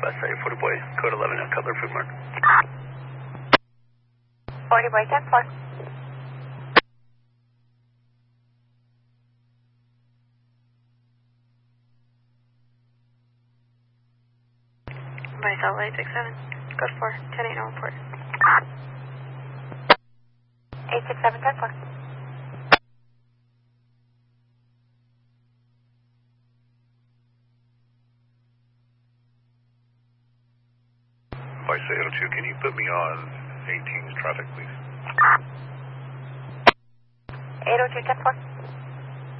Bus 40 boy, code 11 at Cutler Food Mart. 40 boy, 10-4. By Salt Lake 67, code 4, 10-8, no report. 867, 10-4. By 802, can you put me on 18's traffic, please? 802, 10-4.